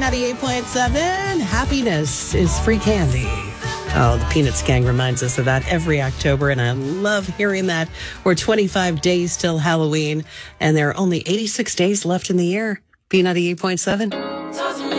B98.7. Happiness is free candy. Oh, the Peanuts gang reminds us of that every October, and I love hearing that. We're 25 days till Halloween, and there are only 86 days left in the year. B98.7.